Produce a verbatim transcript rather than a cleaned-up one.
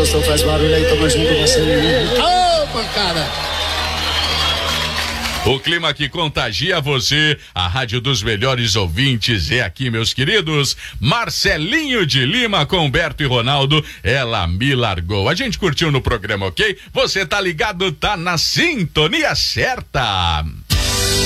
Faustão faz barulho aí, tamo junto, você. Opa, cara! O clima que contagia você, a rádio dos melhores ouvintes é aqui, meus queridos. Marcelinho de Lima com Humberto e Ronaldo, ela me largou. A gente curtiu no programa, ok? Você tá ligado, tá na sintonia certa.